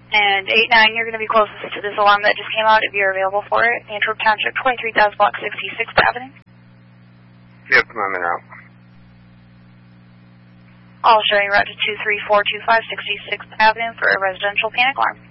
And 8-9, you're going to be closest to this alarm that just came out if you're available for it. Antwerp Township, 23,000 block 66th Avenue. Yep, I'm in route. I'll show you route to 23425 66th Avenue for a residential panic alarm.